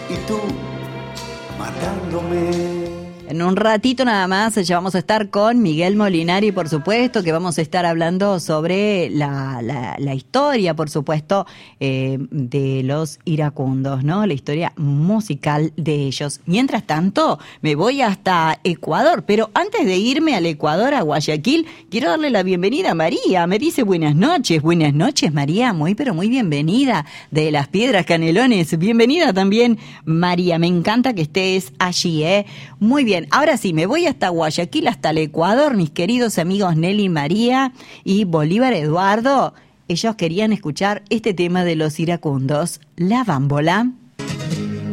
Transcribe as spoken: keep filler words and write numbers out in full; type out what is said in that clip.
y tú matándome. En un ratito nada más ya vamos a estar con Miguel Molinari, por supuesto, que vamos a estar hablando sobre la, la, la historia, por supuesto, eh, de los iracundos, ¿no? La historia musical de ellos. Mientras tanto, me voy hasta Ecuador, pero antes de irme al Ecuador, a Guayaquil, quiero darle la bienvenida a María. Me dice buenas noches, buenas noches, María, muy pero muy bienvenida de Las Piedras Canelones. Bienvenida también, María, me encanta que estés allí, ¿eh? Muy bien. Ahora sí, me voy hasta Guayaquil, hasta el Ecuador, mis queridos amigos Nelly María y Bolívar Eduardo. Ellos querían escuchar este tema de los iracundos, La Bambola.